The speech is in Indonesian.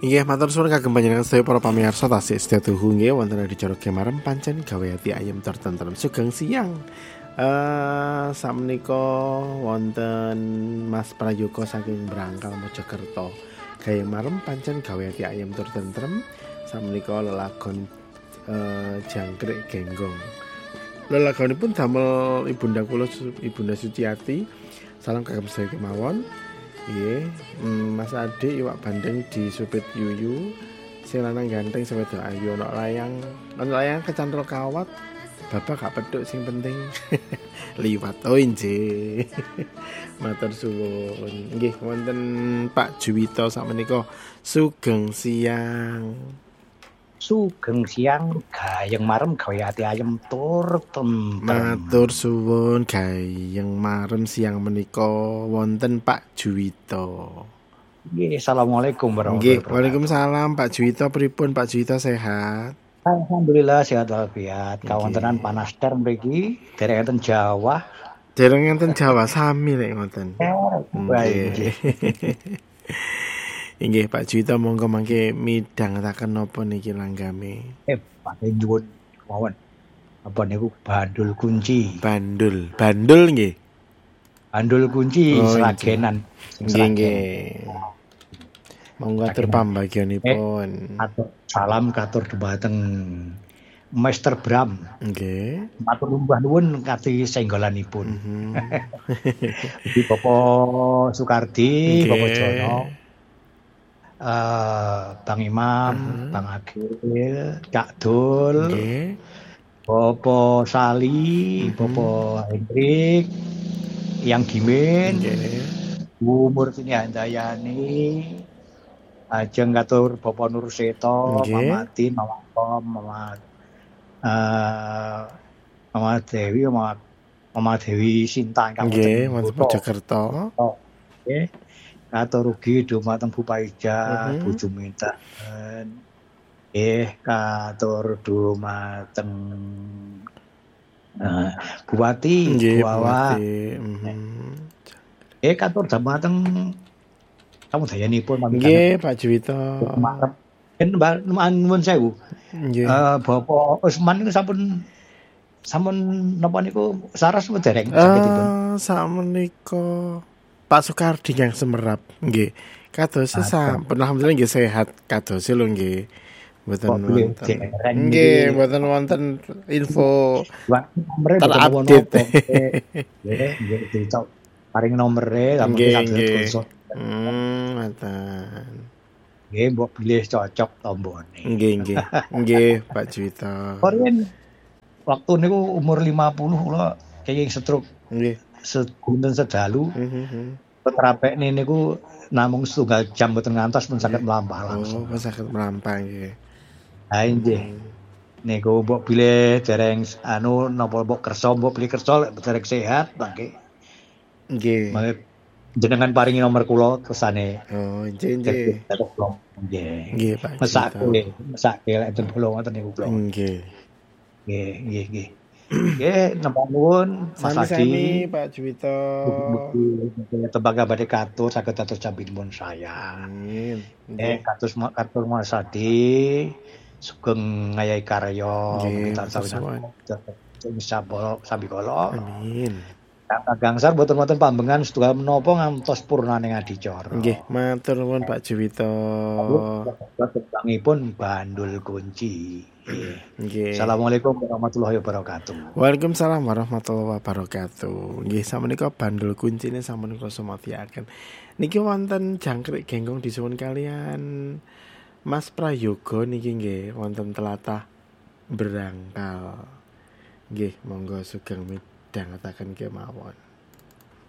Inggih matur suwun kagem panjenengan sedaya para pamirsa tasih sedaya tuhu nggih wonten adicara kemarem pancen gawe ati ayem tur tentrem sugeng siang. Sakmenika wonten Mas Prayoga saking Brangkal Mojokerto. Gawe marem pancen gawe ati ayem tur tentrem. Sakmenika lelagon jangkrik genggong. Lelagonipun damel ibunda kula Ibunda Suciati. Salam kagem sedaya kemawon. Nggih, Mas Adi iwak bandeng di Supit Yuyu. Sing lanang ganteng sing wedok ayu ana layang kecantol kawat. Bapak gak pedhuk sing penting liwat. Oh nggih. Matur suwun. Nggih wonten Pak Juwito sakmenika sugeng siang. Sugeng siang gayeng marem gawe ati ayem tur tentrem. Matur suwun gayeng marem siang menika wonten Pak Juwito. Nggih, assalamualaikum warahmatullahi wabarakatuh. Waalaikumsalam Pak Juwito, pripun Pak Juwito sehat? Alhamdulillah sehat walafiat. Kawontenan panas ter mriki dereng enten Jawa. Dereng enten Jawa sami nek ngoten. Nggih. Inggih Pak Juwito monggo mangke midhangetaken napa niki langgame. Pakai nyuwun kemawon. Apa niku bandul kunci. Bandul nggih. Bandul kunci seragenan. Nggih. Monggo atur pambagyanipun. Salam katur dhumateng Master Bram. Nggih. Matur nuwun nuwun kati senggolanipun. Iki Bapak Sukardi, Bapak Jono. Bang Imam, Bang Agil, Cak Dul, Bapak Sali, Bapak Hendrik, Yang Gimin, Bu Murtini Handayani, Ajeng katur Bapak Nur Seto, Mamatin, Mama Tom, Mama Dewi, Mama Dewi Sinta nggih wonten Mojokerto. Nggih. Katur ugi dhumateng Bu Paija, Bu Juminten. Katur dhumateng Bupati, Bu Awa. Katur dhumateng kamudayanipun nggih Pak Juwito. Nuwun sewu. Nggih. Bapak Usman niku sampun napa niku saras dereng sakitipun? Sakmenika Pak Sukardi yang Semerap nggih. Kados sampun alhamdulillah nggih sehat kados lho nggih. Mboten wonten. Nggih, mboten wonten info terupdate. Nggih, dicok paring nomere sampun saged. Ngoten. Nggih, mbok pilih cocok tombone. Nggih, Pak Juwito. Koren waktu niku umur 50 kula kenging stroke. Nggih. Segunten sedalu. Petrapek niku namung setunggal jam mboten ngantos pun saged mlampah langsung. Oh, saged mlampah nggih. Ha nggih. Niku mbok bilih dereng napa mbok kersa mbok pilih kersa lek dereng sehat mangke. Nggih. Jenengan paringi nomor kula kersane. Oh, nggih. Nggih, Pak. Mesake lek enten kula ngoten niku kula. Nggih. Nggih. Nggih, nembang nuwun Mas Adi, Pak Juwito. Tembaga badhe katur saged dados jambinipun saya. Amin. Katur Mas Adi sugeng ngayahi karya kita sabi kala. Amin. Gangsar boten wonten pambengan setunggal menapa ngantos purnaning adicara. Nggih, matur nuwun Pak Juwito. Tentangipun bandul kunci. Nggih. Assalamualaikum warahmatullahi wabarakatuh. Waalaikumsalam warahmatullahi wabarakatuh. Nggih, samenika bandul kuncine sampun kula sumatiaken. Niki wonten jangkrik genggong disuwun kalian Mas Prayoga niki nggih wonten tlatah Brangkal. Nggih, monggo sugeng midhangetaken kemawon.